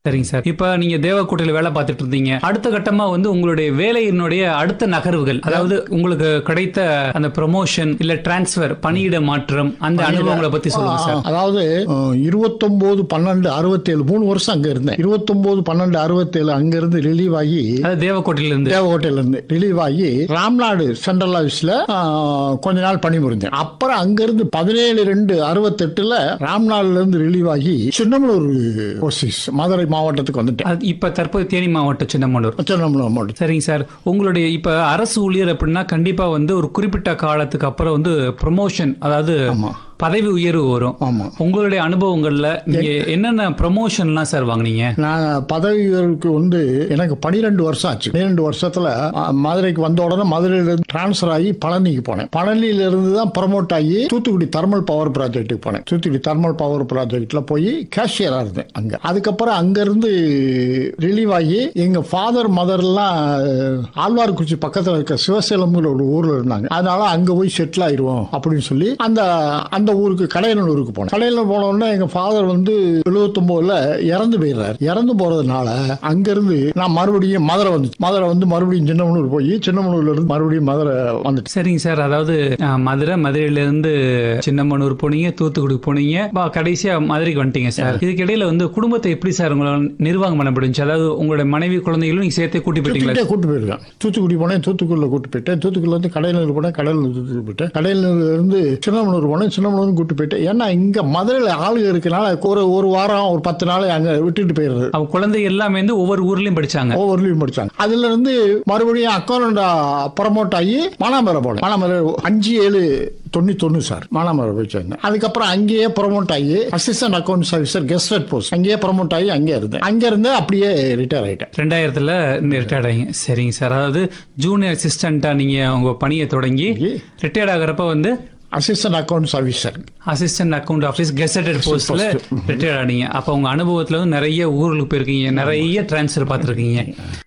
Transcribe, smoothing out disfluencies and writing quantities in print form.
சரிங்க சார். இப்ப நீங்க தேவக்கோட்டையில வேலை பார்த்துட்டு இருந்தீங்க. அடுத்த கட்டமா வந்து உங்களுடைய வேலையினுடைய அடுத்த நகர்வுகள், அதாவது உங்களுக்கு கிடைத்த அந்த ப்ரமோஷன் இல்ல டிரான்ஸ்பர், பணியிட மாற்றம், அந்த அனுபவங்களை பத்தி சொல்லுங்க சார். அதாவது 29/12/67 3 வருஷம் அங்க இருந்தேன். 29/12/67 அங்க இருந்து ரிலீவ் ஆகி, தேவக்கோட்டையில இருந்து ரிலீவ் ஆகி ராம்நாடு சென்ட்ரல் ஆபீஸ்ல கொஞ்ச நாள் பணிபுரிந்தேன். அப்புறம் அங்க இருந்து 17/2/68 ராம்நாடுல இருந்து ரிலீவ் ஆகி சின்னமனூர் மதுரை மாவட்டத்துக்கு வந்துட்டேன். இப்ப தற்போது தேனி மாவட்டம் சின்னமனூர் மாவட்டம். சரிங்க சார். உங்களுடைய இப்ப அரசு ஊழியர் அப்படின்னா கண்டிப்பா வந்து ஒரு குறிப்பிட்ட காலத்துக்கு அப்புறம் வந்து ப்ரமோஷன், அதாவது பதவி உயர்வு வரும். ஆமா. உங்களுடைய அனுபவங்கள்ல நீங்க என்னென்ன ப்ரமோஷன்லாம் சார் வாங்குனீங்க? நான் பதவி உயர்வுக்கு வந்து எனக்கு 12 வருஷம் ஆச்சு. 12 வருஷத்துல மதுரைக்கு வந்த உடனே மதுரையில இருந்து டிரான்ஸ்பர் ஆகி பழனிக்கு போனேன். பழனியில இருந்து தான் ப்ரமோட் ஆகி தூத்துக்குடி தெர்மல் பவர் ப்ராஜெக்ட்டுக்கு போனேன். தூத்துக்குடி தெர்மல் பவர் ப்ராஜெக்ட்ல போய் கேஷியரா இருந்தேன் அங்க. அதுக்கப்புறம் அங்க இருந்து ரிலீவ் ஆகி எங்க ஃபாதர் மதர்லாம் ஆழ்வார்குறிச்சி பக்கத்துல இருக்க சிவசேலம்ங்கிற ஒரு ஊர்ல இருந்தாங்க. அதனால அங்க போய் செட்டில் ஆயிடுவோம் அப்படின்னு சொல்லி அந்த ஊருக்கு கடையனூருக்கு போனேன். கடையனூர் போன உடனே எங்க ஃபாதர் வந்து 79ல இறந்து போயிடுறாரு. இறந்து போறதுனால அங்க இருந்து நான் மறுபடியும் மதுரை வந்து மறுபடியும் சின்னமனூர் போய் சின்னமனூர்ல இருந்து மறுபடியும் மதுரை வந்துட்டு. சரிங்க சார். அதாவது மதுரையில இருந்து சின்னமனூர் போனீங்க, தூத்துக்குடி போனீங்க, கடைசியா மதுரைக்கு வந்துட்டீங்க சார். இதுக்கு இடையில வந்து குடும்பத்தை எப்படி சார் உங்களால் நிர்வாகம் பண்ண முடிஞ்சு? அதாவது உங்களுடைய மனைவி குழந்தைகளும் நீங்க சேர்த்தே கூட்டி போயிட்டீங்களா? கூட்டு போயிருக்கேன். தூத்துக்குடி போனேன், தூத்துக்குடியில கூட்டு போயிட்டேன். தூத்துக்குடியில இருந்து கடையனூர் போனேன், கடையனூர் தூத்துக்குடி போயிட்டேன். கடையனூர்ல இருந்து சின்னமனூர் போனேன், சின்னமனூர் கூட்டு போயிட்டேன். ஏன்னா இங்க மதுரையில ஆளுங்க இருக்கனால ஒரு வாரம் ஒரு 10 நாள் அங்க விட்டுட்டு போயிடுறது. அவங்க குழந்தை எல்லாமே வந்து ஒவ்வொரு ஊர்லயும் படிச்சாங்க. அதுல இருந்து மறுபடியும் அக்கௌண்ட் ப்ரமோட் ஆகி மானாமரை போனேன். மானாமரை 5/7/91 சார் மானாமரை போய் சேர்ந்தேன். அதுக்கப்புறம் அங்கேயே ப்ரமோட் ஆகி assistant accounts officer gazetted post அங்கேயே ப்ரமோட் ஆகி அங்கே இருந்தேன். அங்க இருந்து அப்படியே ரிட்டையர் ஆயிட்டேன். 2000ல ரிட்டையர்ட் ஆகிங்க. சரிங்க சார். அதாவது ஜூனியர் அசிஸ்டண்டா நீங்க உங்க பணியை தொடங்கி ரிட்டையர்ட் ஆகிறப்ப வந்து assistant accounts officer, assistant account office gazetted போஸ்ட்ல ரிட்டையர்ட் ஆனீங்க. அப்போ உங்க அனுபவத்துல வந்து நிறைய ஊர்களுக்கு போயிருக்கீங்க, நிறைய டிரான்ஸ்ஃபர் பார்த்துருக்கீங்க.